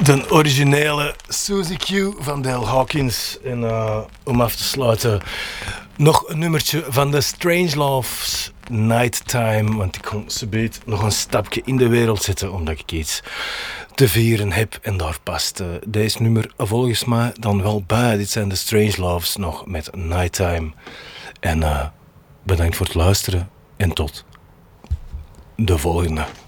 De originele Suzy Q van Dale Hawkins. En om af te sluiten nog een nummertje van de Strangeloves, Nighttime. Want ik kon zobeet nog een stapje in de wereld zetten, omdat ik iets te vieren heb. En daar past deze nummer volgens mij dan wel bij. Dit zijn de Strangeloves nog met Nighttime. En bedankt voor het luisteren en tot de volgende.